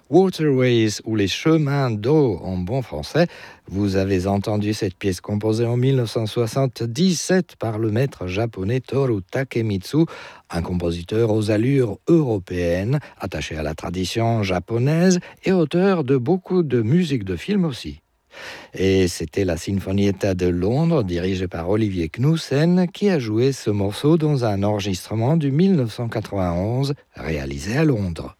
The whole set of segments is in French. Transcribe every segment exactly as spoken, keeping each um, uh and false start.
Waterways ou les chemins d'eau en bon français. Vous avez entendu cette pièce composée en dix-neuf cent soixante-dix-sept par le maître japonais Toru Takemitsu, un compositeur aux allures européennes, attaché à la tradition japonaise et auteur de beaucoup de musique de film aussi. Et c'était la Sinfonietta de Londres, dirigée par Olivier Knudsen, qui a joué ce morceau dans un enregistrement du dix-neuf cent quatre-vingt-onze, réalisé à Londres.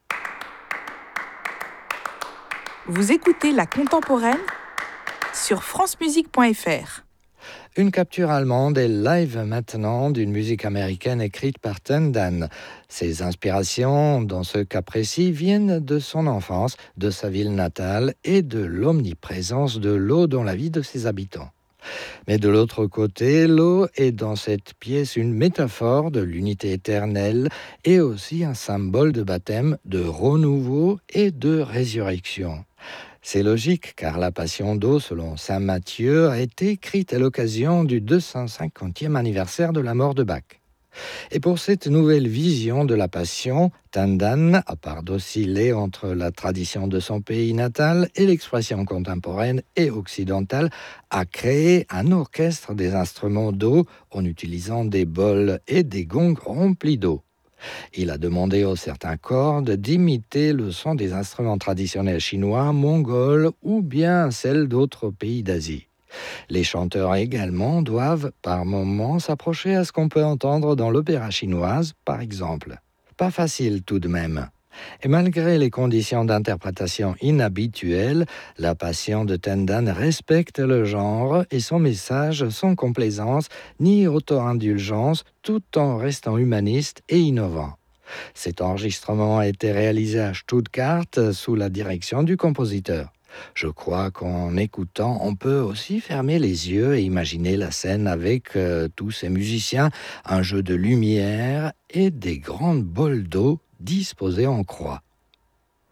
Vous écoutez La Contemporaine sur france musique point f r. Une capture allemande est live maintenant d'une musique américaine écrite par Tendan. Ses inspirations, dans ce cas précis, viennent de son enfance, de sa ville natale et de l'omniprésence de l'eau dans la vie de ses habitants. Mais de l'autre côté, l'eau est dans cette pièce une métaphore de l'unité éternelle et aussi un symbole de baptême, de renouveau et de résurrection. C'est logique car la Passion d'eau, selon saint Matthieu, a été écrite à l'occasion du deux cent cinquantième anniversaire de la mort de Bach. Et pour cette nouvelle vision de la Passion, Tendan, à part d'osciller entre la tradition de son pays natal et l'expression contemporaine et occidentale, a créé un orchestre des instruments d'eau en utilisant des bols et des gongs remplis d'eau. Il a demandé aux certains cordes d'imiter le son des instruments traditionnels chinois, mongols ou bien celles d'autres pays d'Asie. Les chanteurs également doivent par moments s'approcher à ce qu'on peut entendre dans l'opéra chinoise, par exemple. Pas facile tout de même. Et malgré les conditions d'interprétation inhabituelles, la Passion de Tendan respecte le genre et son message sans complaisance ni auto-indulgence, tout en restant humaniste et innovant. Cet enregistrement a été réalisé à Stuttgart sous la direction du compositeur. Je crois qu'en écoutant, on peut aussi fermer les yeux et imaginer la scène avec euh, tous ces musiciens, un jeu de lumière et des grandes bols d'eau disposées en croix.